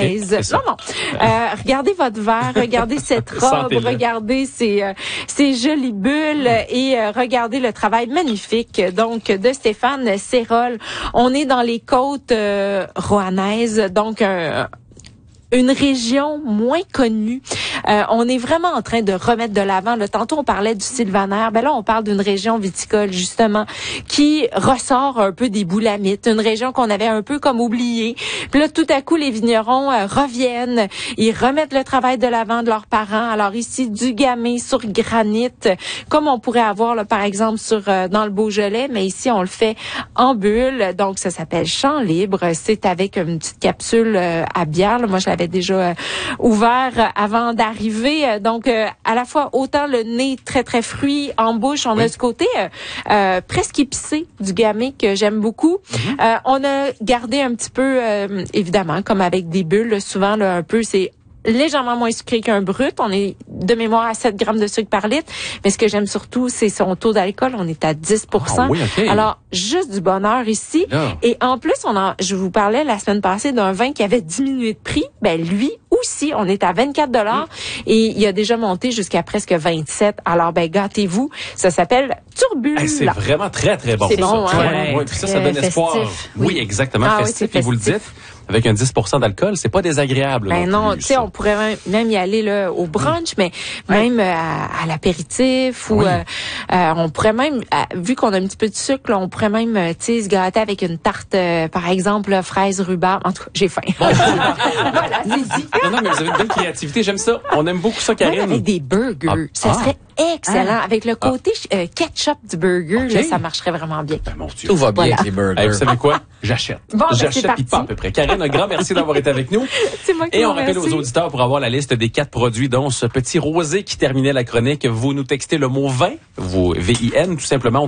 mayonnaise. Okay, non. Regardez votre verre, regardez cette robe, regardez ces jolies bulles et regardez le travail magnifique donc de Stéphane Sérol. On est dans les côtes roannaises, donc une région moins connue. On est vraiment en train de remettre de l'avant. Là, tantôt, on parlait du sylvaner. Ben là, on parle d'une région viticole, justement, qui ressort un peu des boulamites. Une région qu'on avait un peu comme oubliée. Puis là, tout à coup, les vignerons reviennent. Ils remettent le travail de l'avant de leurs parents. Alors ici, du gamay sur granit, comme on pourrait avoir, là, par exemple, dans le Beaujolais. Mais ici, on le fait en bulle. Donc, ça s'appelle Champ Libre. C'est avec une petite capsule à bière. Là, moi, je l'avais déjà ouvert avant d'arriver. Donc, à la fois, autant le nez très, très fruit en bouche. On a ce côté presque épicé du gamay que j'aime beaucoup. On a gardé un petit peu, évidemment, comme avec des bulles, souvent, là, un peu, c'est légèrement moins sucré qu'un brut. On est de mémoire à 7 grammes de sucre par litre. Mais ce que j'aime surtout, c'est son taux d'alcool. On est à 10 Ah oui, okay. Alors, juste du bonheur ici. Yeah. Et en plus, je vous parlais la semaine passée d'un vin qui avait diminué de prix. Ben, lui aussi, on est à 24 $ et il a déjà monté jusqu'à presque 27. Alors, ben, gâtez-vous. Ça s'appelle Turbule. Hey, c'est vraiment très, très bon. C'est bon, ça. Hein? Ouais, ça donne espoir. Oui, exactement. Festif. Et vous le dites, avec un 10% d'alcool, c'est pas désagréable. Ben non, tu sais, on pourrait même y aller là au brunch, mais même à l'apéritif ou on pourrait même, vu qu'on a un petit peu de sucre, là, on pourrait même, tu sais, se gâter avec une tarte, par exemple, là, fraise rhubarbe. En tout cas, j'ai faim. Voilà, c'est dit. Non, mais vous avez une belle créativité, j'aime ça. On aime beaucoup ça, Karine. Même avec des burgers, ça serait excellent. Avec le côté ketchup du burger, là, ça marcherait vraiment bien. Ben, mon Dieu. Tout va bien avec les burgers. Hey, vous savez quoi? J'achète. Bon, J'achète puis pas à peu près. Karine, un grand merci d'avoir été avec nous. C'est moi qui Et on rappelle aux auditeurs pour avoir la liste des 4 produits, dont ce petit rosé qui terminait la chronique. Vous nous textez le mot vin, VIN, tout simplement au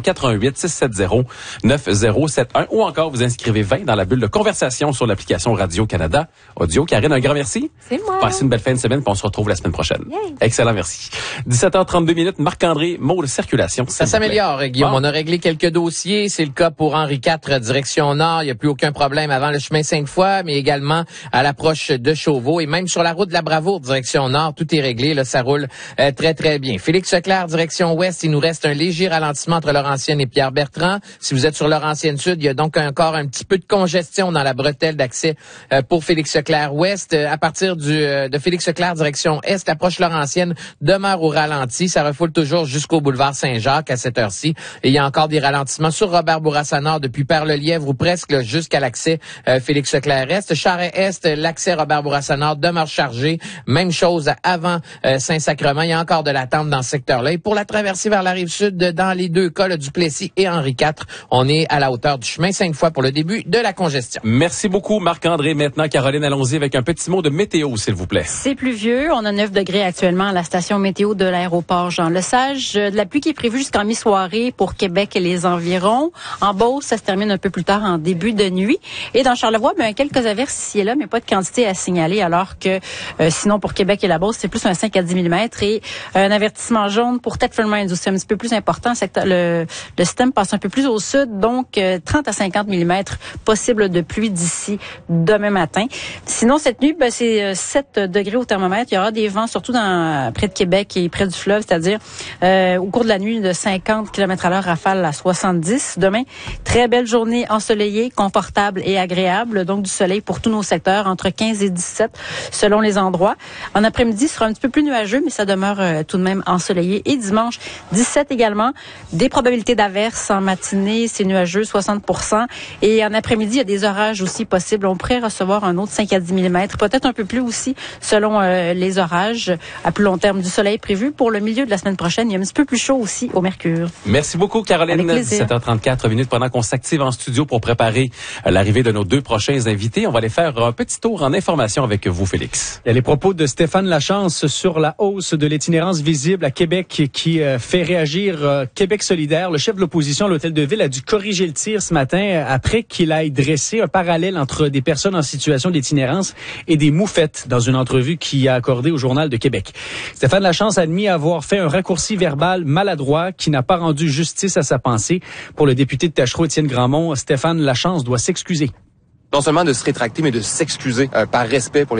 418-670-9071 ou encore vous inscrivez 20 dans la bulle de conversation sur l'application Radio-Canada Audio. Karine, un grand merci. C'est moi. Passez une belle fin de semaine puis on se retrouve la semaine prochaine. Yay. Excellent, merci. 17h32, Marc-André, mot de circulation. Ça s'améliore, Guillaume. Bon. On a réglé quelques dossiers. C'est le cas pour Henri IV, direction nord. Il n'y a plus aucun problème avant le chemin Sainte-Foy, mais également à l'approche de Chauveau. Et même sur la route de la Bravoure, direction nord, tout est réglé. Là, ça roule très, très bien. Félix-Leclerc, direction ouest, il nous reste un léger ralentissement entre Laurentienne et Pierre-Bertrand. Si vous êtes sur Laurentienne-Sud, il y a donc encore un petit peu de congestion dans la bretelle d'accès pour Félix-Leclerc ouest. À partir de Félix-Leclerc, direction est, l'approche Laurentienne demeure au ralenti. Ça refoule toujours jusqu'au boulevard Saint-Jacques à cette heure-ci. Et il y a encore des ralentissements sur Robert-Bourassa-Nord depuis Perle-Lièvre ou presque là, jusqu'à l'accès Félix-Leclerc-Est. Charest-Est, l'accès Robert-Bourassa-Nord demeure chargé. Même chose avant Saint-Sacrement. Il y a encore de l'attente dans ce secteur-là. Et pour la traversée vers la Rive-Sud, dans les deux cas, du Plessis et Henri IV, on est à la hauteur du chemin Sainte-Foy pour le début de la congestion. Merci beaucoup, Marc-André. Maintenant, Caroline, allons-y avec un petit mot de météo, s'il vous plaît. C'est pluvieux. On a 9 degrés actuellement à la station météo de l'aéroport Jean-Lesage. De la pluie qui est prévue jusqu'en mi-soirée pour Québec et les environs. En Beauce, ça se termine un peu plus tard en début de nuit. Et dans Charlevoix, quelques averses ici et là, mais pas de quantité à signaler, alors que sinon pour Québec et la Beauce, c'est plus un 5 à 10 mm et un avertissement jaune pour Thetford Mines où c'est un petit peu plus important. Le système passe un peu plus au sud, donc 30 à 50 mm possible de pluie d'ici demain matin. Sinon, cette nuit, c'est 7 degrés au thermomètre. Il y aura des vents, surtout près de Québec et près du fleuve, c'est-à-dire au cours de la nuit de 50 km/h, rafale à 70. Demain, très belle journée ensoleillée, confortable et agréable. Donc, du soleil pour tous nos secteurs, entre 15 et 17 selon les endroits. En après-midi, ce sera un petit peu plus nuageux, mais ça demeure tout de même ensoleillé. Et dimanche, 17 également. Des probabilités d'averses en matinée, c'est nuageux, 60%. Et en après-midi, il y a des orages aussi possibles. On pourrait recevoir un autre 5 à 10 mm, peut-être un peu plus aussi, selon les orages. À plus long terme, du soleil prévu pour le milieu de la semaine prochaine. Il y a un petit peu plus chaud aussi au mercure. Merci beaucoup, Caroline. 17h34 pendant qu'on s'active en studio pour préparer l'arrivée de nos 2 prochains invités. On va aller faire un petit tour en information avec vous, Félix. Il y a les propos de Stéphane Lachance sur la hausse de l'itinérance visible à Québec qui fait réagir Québec solidaire. Le chef de l'opposition à l'Hôtel de Ville a dû corriger le tir ce matin après qu'il aille dresser un parallèle entre des personnes en situation d'itinérance et des moufettes dans une entrevue qu'il a accordée au Journal de Québec. Stéphane Lachance a admis avoir fait un raccourci verbal maladroit qui n'a pas rendu justice à sa pensée. Pour le député de Tachereau, Étienne Grandmont, Stéphane Lachance doit s'excuser. Non seulement de se rétracter, mais de s'excuser par respect pour les